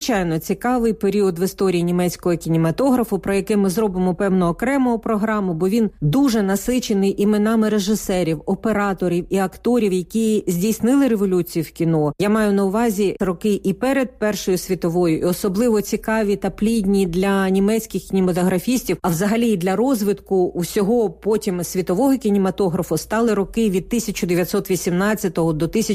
Звичайно, цікавий період в історії німецького кінематографу, про який ми зробимо певну окрему програму, бо він дуже насичений іменами режисерів, операторів і акторів, які здійснили революцію в кіно. Я маю на увазі роки і перед Першою світовою, і особливо цікаві та плідні для німецьких кінематографістів, а взагалі і для розвитку усього потім світового кінематографу стали роки від 1918 до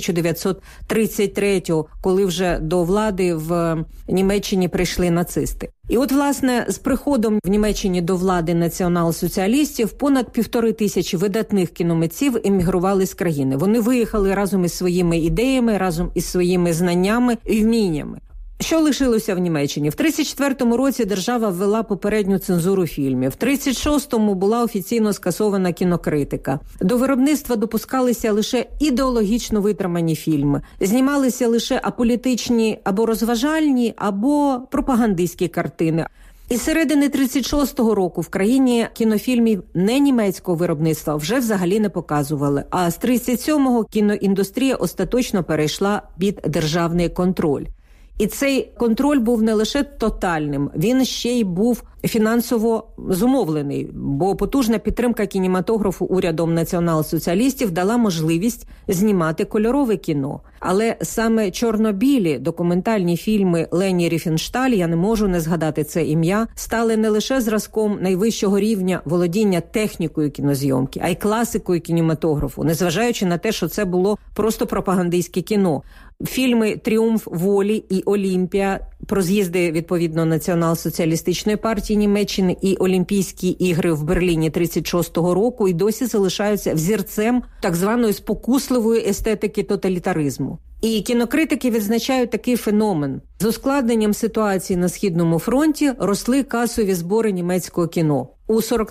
1933, коли вже до влади в Німеччині прийшли нацисти. І от, власне, з приходом в Німеччині до влади націонал-соціалістів понад 1500 видатних кіномитців емігрували з країни. Вони виїхали разом із своїми ідеями, разом із своїми знаннями і вміннями. Що лишилося в Німеччині? В 1934 році держава ввела попередню цензуру фільмів. В 1936-му була офіційно скасована кінокритика. До виробництва допускалися лише ідеологічно витримані фільми. Знімалися лише аполітичні або розважальні, або пропагандистські картини. І з середини 1936 року в країні кінофільмів не німецького виробництва вже взагалі не показували. А з 1937-го кіноіндустрія остаточно перейшла під державний контроль. І цей контроль був не лише тотальним, він ще й був фінансово зумовлений, бо потужна підтримка кінематографу урядом націонал-соціалістів дала можливість знімати кольорове кіно. Але саме чорно-білі документальні фільми Лені Ріфеншталь, я не можу не згадати це ім'я, стали не лише зразком найвищого рівня володіння технікою кінозйомки, а й класикою кінематографу, незважаючи на те, що це було просто пропагандистське кіно. Фільми «Тріумф волі» і «Олімпія» про з'їзди, відповідно, Націонал-соціалістичної партії Німеччини і Олімпійські ігри в Берліні 36-го року і досі залишаються взірцем так званої спокусливої естетики тоталітаризму. І кінокритики відзначають такий феномен. З ускладненням ситуації на Східному фронті росли касові збори німецького кіно. У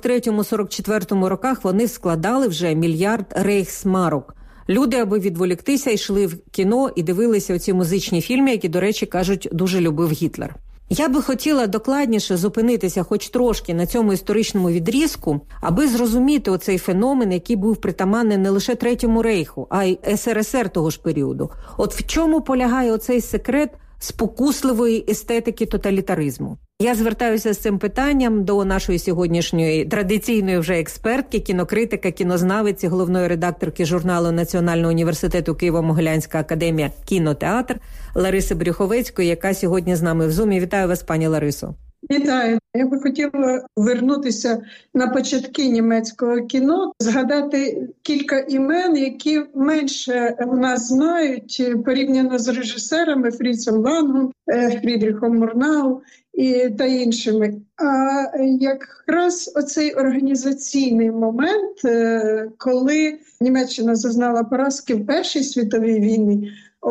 43-44 роках вони складали вже 1 мільярд рейхсмарок. Люди, аби відволіктися, йшли в кіно і дивилися оці музичні фільми, які, до речі, кажуть, дуже любив Гітлер. Я би хотіла докладніше зупинитися хоч трошки на цьому історичному відрізку, аби зрозуміти оцей феномен, який був притаманний не лише Третьому рейху, а й СРСР того ж періоду. От в чому полягає оцей секрет спокусливої естетики тоталітаризму? Я звертаюся з цим питанням до нашої сьогоднішньої традиційної вже експертки, кінокритика, кінознавиці, головної редакторки журналу Національного університету Києво-Могилянська академія «Кінотеатр» Лариси Брюховецької, яка сьогодні з нами в Зумі. Вітаю вас, пані Ларисо. Вітаю. Я би хотіла вернутися на початки німецького кіно, згадати кілька імен, які менше в нас знають порівняно з режисерами Фріцем Лангом, Фрідріхом Мурнау та іншими. А якраз оцей організаційний момент, коли Німеччина зазнала поразки в Першій світовій війні, у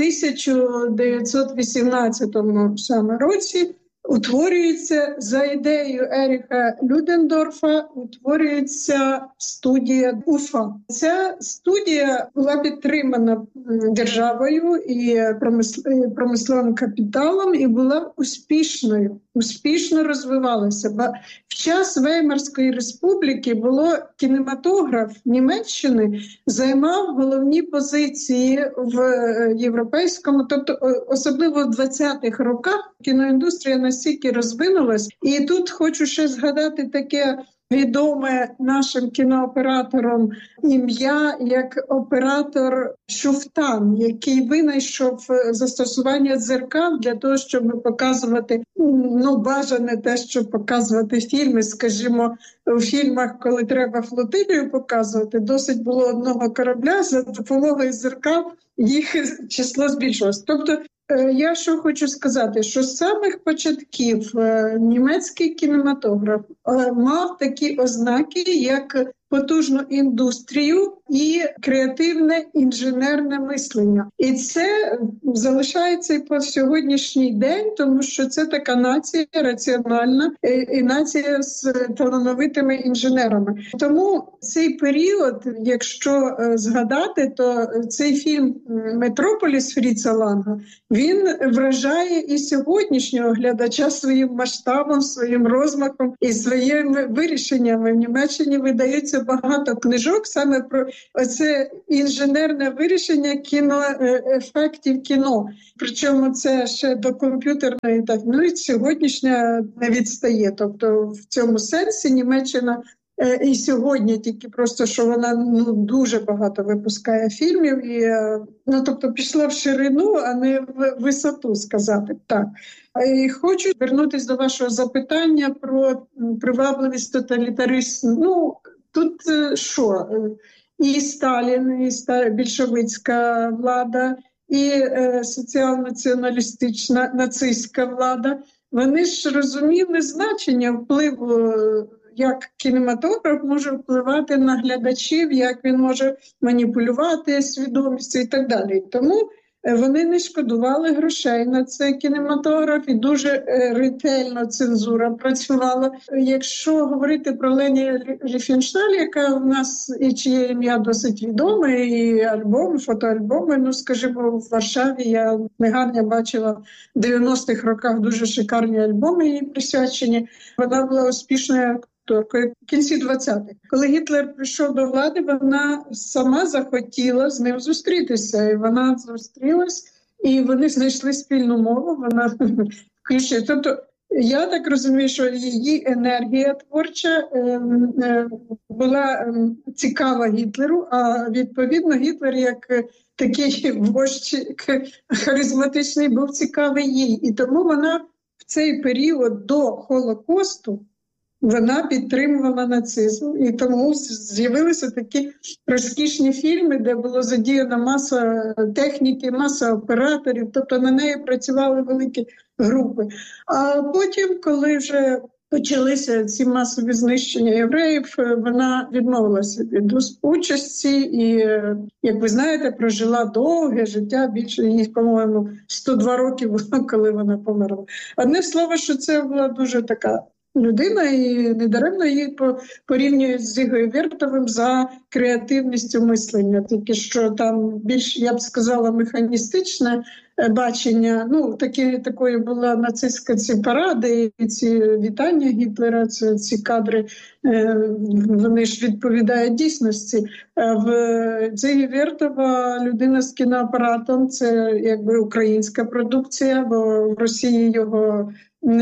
1918 саме році утворюється за ідеєю Еріха Людендорфа, утворюється студія УФА. Ця студія була підтримана державою і промисловим капіталом і була успішно розвивалася. Бо в час Веймарської республіки кінематограф Німеччини займав головні позиції в європейському, тобто особливо в 20-х роках кіноіндустрія настільки розвинулась. І тут хочу ще згадати таке відоме нашим кінооператором ім'я, як оператор Шуфтан, який винайшов застосування дзеркал для того, щоб показувати, бажане те, щоб показувати фільми, скажімо, у фільмах, коли треба флотилію показувати, досить було одного корабля, за допомогою дзеркал їх число збільшилось. Тобто, я що хочу сказати, що з самих початків німецький кінематограф мав такі ознаки, як потужну індустрію і креативне інженерне мислення. І це залишається і по сьогоднішній день, тому що це така нація раціональна і нація з талановитими інженерами. Тому цей період, якщо згадати, то цей фільм «Метрополіс» Фріца Ланга, він вражає і сьогоднішнього глядача своїм масштабом, своїм розмахом і своїми вирішеннями. В Німеччині видаються багато книжок саме про це інженерне вирішення ефектів кіно. Причому це ще до комп'ютерної, так, ну і сьогоднішня не відстає. Тобто в цьому сенсі Німеччина і сьогодні тільки просто, що вона дуже багато випускає фільмів, і, тобто пішла в ширину, а не в висоту, сказати так. І хочу вернутися до вашого запитання про привабливість тоталітаризму. Тут що? І Сталін, і більшовицька влада, і соціал-націоналістична нацистська влада, вони ж розуміли значення впливу, як кінематограф може впливати на глядачів, як він може маніпулювати свідомістю і так далі. Тому вони не шкодували грошей на цей кінематограф, і дуже ретельно цензура працювала. Якщо говорити про Лені Ріфеншталь, яка в нас і чиє ім'я досить відоме, і альбоми, фотоальбоми, скажімо, в Варшаві я негарно бачила в 90-х роках дуже шикарні альбоми їй присвячені. Вона була успішною акторкою в кінці 20-х. Коли Гітлер прийшов до влади, вона сама захотіла з ним зустрітися. І вона зустрілась, і вони знайшли спільну мову, вона включила. Тобто, я так розумію, що її енергія творча була цікава Гітлеру, а відповідно Гітлер, як такий вождь харизматичний, був цікавий їй. І тому вона в цей період до Холокосту вона підтримувала нацизм, і тому з'явилися такі розкішні фільми, де було задіяна маса техніки, маса операторів, тобто на неї працювали великі групи. А потім, коли вже почалися ці масові знищення євреїв, вона відмовилася від участі і, як ви знаєте, прожила довге життя, більше їй, по-моєму, 102 роки було, коли вона померла. Одне слово, що це була дуже така людина, і недаремно її порівнюють з Зігою Вертовим за креативністю мислення. Тільки що там більш, я б сказала, механістичне бачення. Такою була нацистська ці паради, і ці вітання Гітлера, ці кадри, вони ж відповідають дійсності. В Зігі Вертова людина з кіноапаратом, це якби українська продукція, бо в Росії його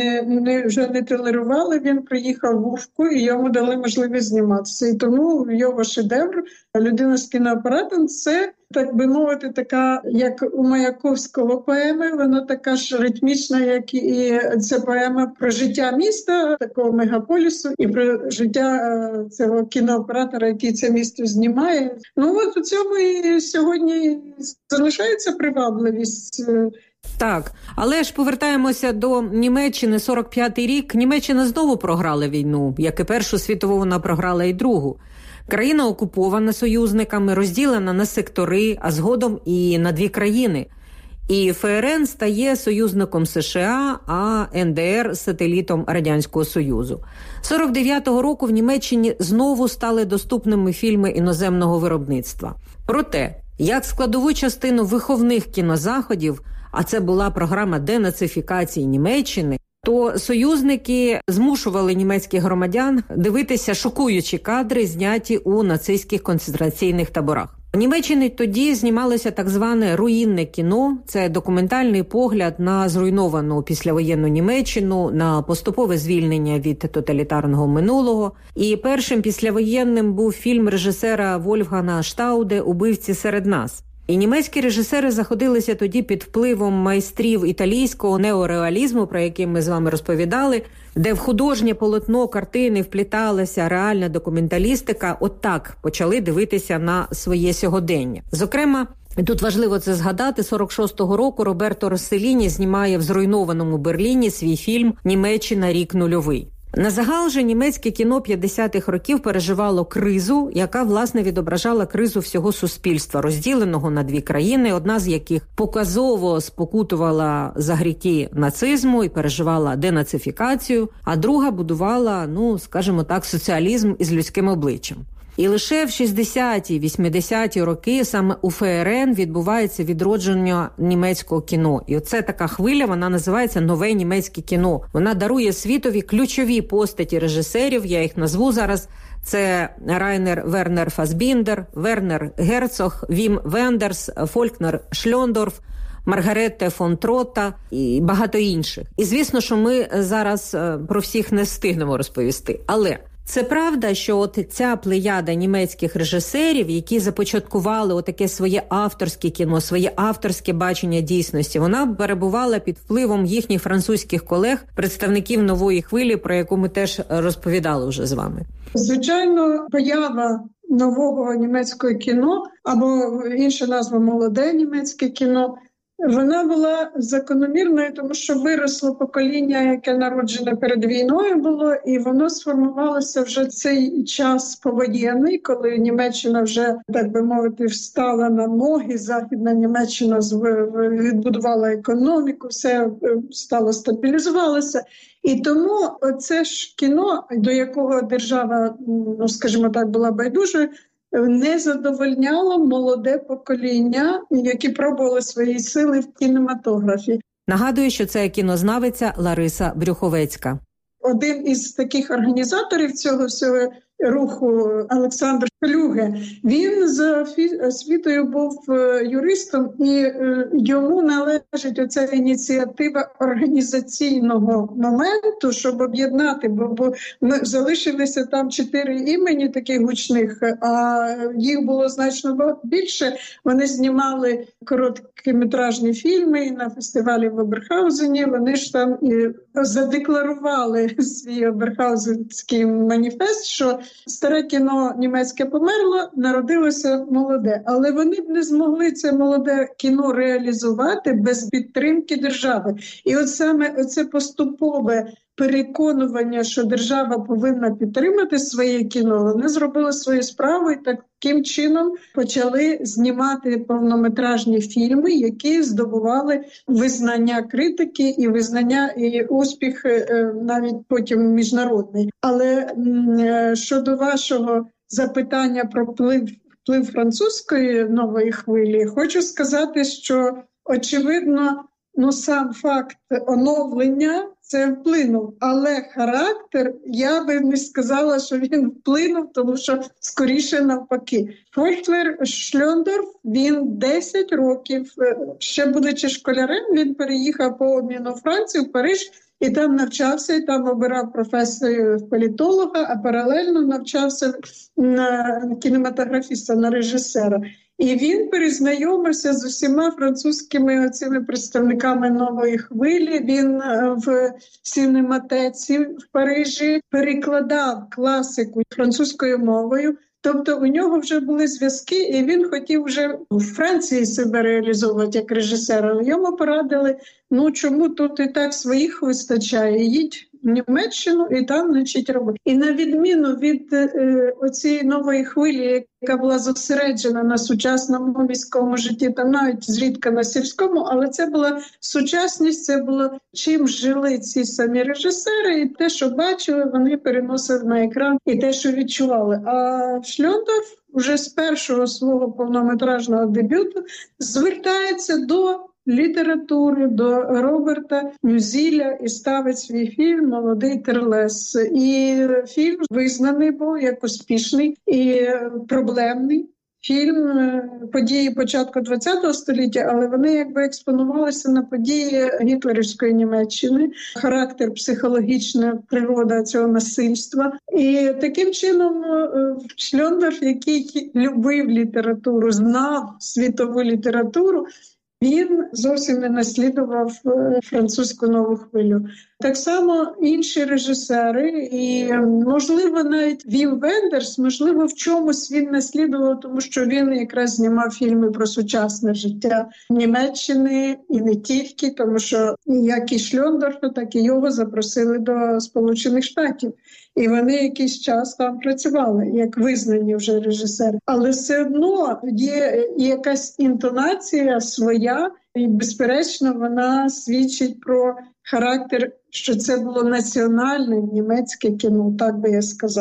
вже не толерували, він приїхав в Уфку і йому дали можливість зніматися. І тому його шедевр «Людина з кіноапаратом» – це, так би мовити, така, як у Маяковського поеми, вона така ж ритмічна, як і ця поема про життя міста, такого мегаполісу, і про життя цього кінооператора, який це місто знімає. От у цьому і сьогодні залишається привабливість. Так, але ж повертаємося до Німеччини, 45-й рік. Німеччина знову програла війну, як і Першу світову, вона програла і Другу. Країна окупована союзниками, розділена на сектори, а згодом і на дві країни. І ФРН стає союзником США, а НДР – сателітом Радянського Союзу. 49-го року в Німеччині знову стали доступними фільми іноземного виробництва. Проте, як складову частину виховних кінозаходів, а це була програма денацифікації Німеччини, то союзники змушували німецьких громадян дивитися шокуючі кадри, зняті у нацистських концентраційних таборах. В Німеччині тоді знімалося так зване руїнне кіно. Це документальний погляд на зруйновану післявоєнну Німеччину, на поступове звільнення від тоталітарного минулого. І першим післявоєнним був фільм режисера Вольфганга Штауде «Убивці серед нас». І німецькі режисери заходилися тоді під впливом майстрів італійського неореалізму, про який ми з вами розповідали, де в художнє полотно картини впліталася реальна документалістика. От так почали дивитися на своє сьогодення. Зокрема, тут важливо це згадати, 46-го року Роберто Росселіні знімає в зруйнованому Берліні свій фільм «Німеччина. Рік нульовий». На загал же німецьке кіно 50-х років переживало кризу, яка, власне, відображала кризу всього суспільства, розділеного на дві країни, одна з яких показово спокутувала за гріхи нацизму і переживала денацифікацію, а друга будувала, скажімо так, соціалізм із людським обличчям. І лише в 60-ті, 80-ті роки саме у ФРН відбувається відродження німецького кіно. І оце така хвиля, вона називається «Нове німецьке кіно». Вона дарує світові ключові постаті режисерів, я їх назву зараз. Це Райнер Вернер Фасбіндер, Вернер Герцог, Вім Вендерс, Фолькнер Шльондорф, Маргаретте фон Тротта і багато інших. І звісно, що ми зараз про всіх не встигнемо розповісти. Але це правда, що от ця плеяда німецьких режисерів, які започаткували отаке своє авторське кіно, своє авторське бачення дійсності, вона перебувала під впливом їхніх французьких колег, представників нової хвилі, про яку ми теж розповідали вже з вами. Звичайно, поява нового німецького кіно, або інша назва «молоде німецьке кіно», вона була закономірною, тому що виросло покоління, яке народжене перед війною було, і воно сформувалося вже цей час повоєнний, коли Німеччина вже, так би мовити, встала на ноги, Західна Німеччина відбудувала економіку, все стало стабілізувалося. І тому це ж кіно, до якого держава, скажімо так, була байдужою, не задовольняло молоде покоління, які пробували свої сили в кінематографі. Нагадую, що це кінознавиця Лариса Брюховецька. Один із таких організаторів цього всього руху, Олександр Флюге, він за освітою був юристом, і йому належить оця ініціатива організаційного моменту, щоб об'єднати, бо ми залишилися там 4 імені таких гучних, а їх було значно більше. Вони знімали короткометражні фільми і на фестивалі в Оберхаузені. Вони ж там і задекларували свій оберхаузенський маніфест, що старе кіно німецьке померло, народилося молоде. Але вони б не змогли це молоде кіно реалізувати без підтримки держави. І от саме оце поступове переконування, що держава повинна підтримати своє кіно, вони зробили свою справу і таким чином почали знімати повнометражні фільми, які здобували визнання критики і визнання і успіх навіть потім міжнародний. Але щодо вашого запитання про вплив французької нової хвилі, хочу сказати, що очевидно, сам факт оновлення це вплинув, але характер, я би не сказала, що він вплинув, тому що скоріше навпаки. Фолькнер Шльондорф, він 10 років, ще будучи школярем, він переїхав по обміну у Францію, в Париж, і там навчався, і там обирав професію політолога, а паралельно навчався на кінематографіста, на режисера. І він перезнайомився з усіма французькими цими представниками нової хвилі. Він в синематеці в Парижі перекладав класику французькою мовою. Тобто у нього вже були зв'язки, і він хотів вже в Франції себе реалізовувати як режисера. Йому порадили, чому тут і так своїх вистачає, їдь в Німеччину і там навчить роботи. І на відміну від оцієї нової хвилі, яка була зосереджена на сучасному міському житті, там навіть зрідка на сільському, але це була сучасність, це було чим жили ці самі режисери, і те, що бачили, вони переносили на екран, і те, що відчували. А Шльондорф вже з першого свого повнометражного дебюту звертається до літератури, до Роберта Мюзіля і ставить свій фільм «Молодий Терлес». І фільм визнаний був як успішний і проблемний. Фільм події початку ХХ століття, але вони якби експонувалися на події гітлерівської Німеччини, характер, психологічна природа цього насильства. І таким чином Шльондорф, який любив літературу, знав світову літературу, він зовсім не наслідував французьку нову хвилю. Так само інші режисери, і, можливо, навіть Вім Вендерс, можливо, в чомусь він наслідував, тому що він якраз знімав фільми про сучасне життя Німеччини і не тільки, тому що як і Шльондорфа, так і його запросили до Сполучених Штатів. І вони якийсь час там працювали, як визнані вже режисери. Але все одно є якась інтонація своя, і, безперечно, вона свідчить про характер, що це було національне німецьке кіно, так би я сказала.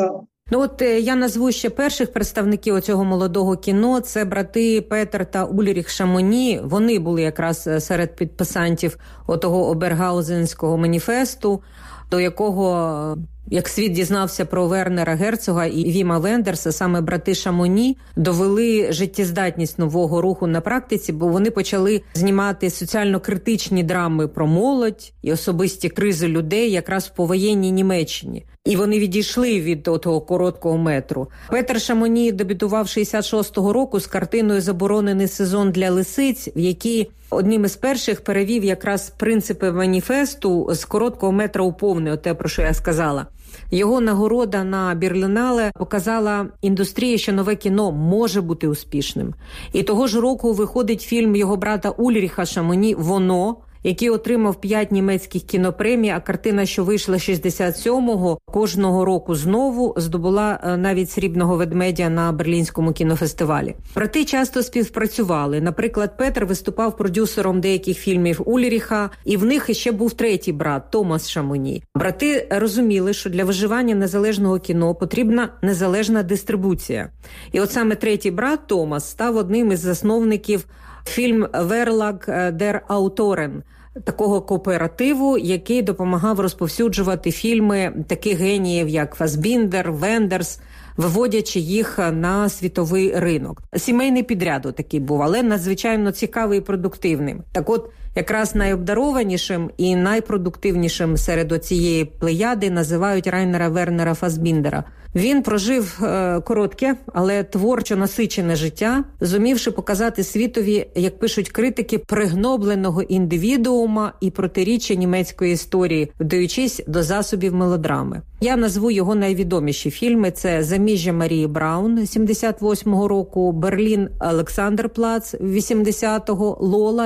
Ну от я назву ще перших представників оцього молодого кіно. Це брати Петер та Ульріх Шамоні. Вони були якраз серед підписантів отого Обергаузенського маніфесту, до якого, як світ дізнався про Вернера Герцога і Віма Вендерса, саме брати Шамоні довели життєздатність нового руху на практиці, бо вони почали знімати соціально-критичні драми про молодь і особисті кризи людей якраз в повоєнній Німеччині. І вони відійшли від того короткого метру. Петер Шамоні дебютував 66-го року з картиною «Заборонений сезон для лисиць», в якій одним із перших перевів якраз принципи маніфесту з короткого метра у повне, те, про що я сказала. Його нагорода на Берлінале показала індустрії, що нове кіно може бути успішним. І того ж року виходить фільм його брата Ульріха Шамоні «Воно», який отримав 5 німецьких кінопремій, а картина, що вийшла 67-го, кожного року знову здобула навіть срібного ведмедя на Берлінському кінофестивалі. Брати часто співпрацювали. Наприклад, Петер виступав продюсером деяких фільмів Ульріха, і в них ще був третій брат, Томас Шамоні. Брати розуміли, що для виживання незалежного кіно потрібна незалежна дистрибуція. І от саме третій брат, Томас, став одним із засновників фільм «Verlag der Autoren», такого кооперативу, який допомагав розповсюджувати фільми таких геніїв, як Фасбіндер, Вендерс, виводячи їх на світовий ринок. Сімейний підряд такий був, але надзвичайно цікавий і продуктивним. Так от, якраз найобдарованішим і найпродуктивнішим серед оцієї плеяди називають Райнера Вернера Фасбіндера. Він прожив коротке, але творчо насичене життя, зумівши показати світові, як пишуть критики, пригнобленого індивідуума і протиріччя німецької історії, вдаючись до засобів мелодрами. Я назву його найвідоміші фільми. Це «Заміжжя Марії Браун» 78-го року, «Берлін Олександрплац» 80-го, «Лола»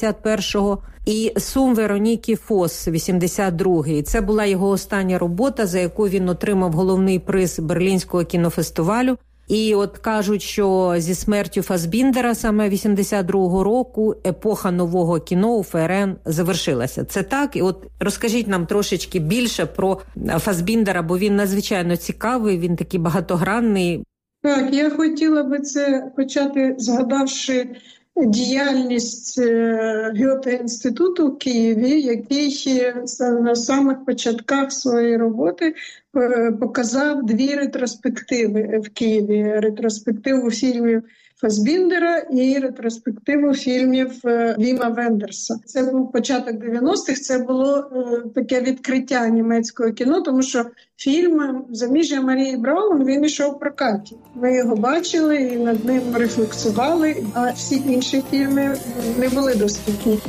81-го і «Сум Вероніки Фос» 82-й. Це була його остання робота, за яку він отримав головний приз Берлінського кінофестивалю. І от кажуть, що зі смертю Фасбіндера саме 82-го року епоха нового кіно у ФРН завершилася. Це так? І от розкажіть нам трошечки більше про Фасбіндера, бо він надзвичайно цікавий, він такий багатогранний. Так, я хотіла би це почати, згадавши діяльність Гьоте-інституту в Києві, який на самих початках своєї роботи показав 2 ретроспективи в Києві. Ретроспективу фільмів Фасбіндера і ретроспективу фільмів Віма Вендерса. Це був початок 90-х, це було таке відкриття німецького кіно, тому що фільм «Заміжжя Марії Браун» він йшов в прокаті. Ми його бачили і над ним рефлексували, а всі інші фільми не були доступні.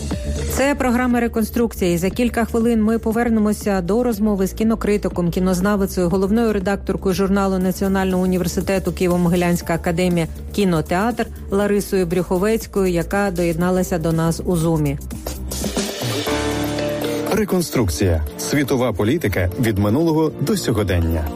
Це програма «Реконструкція». І за кілька хвилин ми повернемося до розмови з кінокритиком, кінознавицею, головною редакторкою журналу Національного університету Києво-Могилянська академія «Кінотеатр» Ларисою Брюховецькою, яка доєдналася до нас у Зумі. Реконструкція. Світова політика від минулого до сьогодення.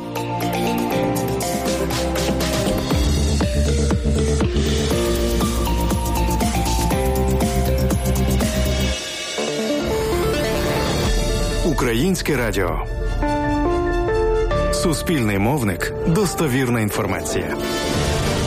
Українське радіо. Суспільний мовник. Достовірна інформація.